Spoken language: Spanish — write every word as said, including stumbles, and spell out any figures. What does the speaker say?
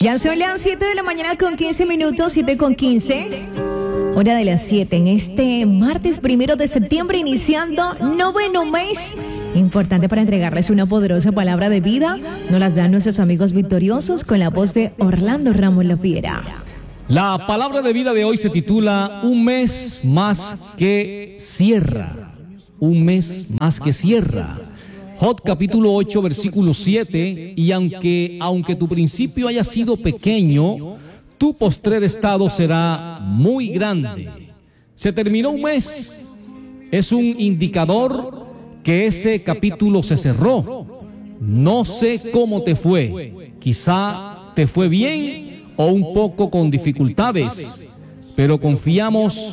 Ya son las siete de la mañana con quince minutos, siete con quince. Hora de las siete en este martes primero de septiembre, iniciando noveno mes. Importante para entregarles una poderosa palabra de vida. Nos las dan nuestros amigos victoriosos con la voz de Orlando Ramos Lafiera. La palabra de vida de hoy se titula Un mes más que cierra. Un mes más que cierra. Job capítulo ocho, versículo siete. Y aunque, aunque tu principio haya sido pequeño, tu postrer estado será muy grande. Se terminó un mes. Es un indicador que ese capítulo se cerró. No sé cómo te fue. Quizá te fue bien o un poco con dificultades, pero confiamos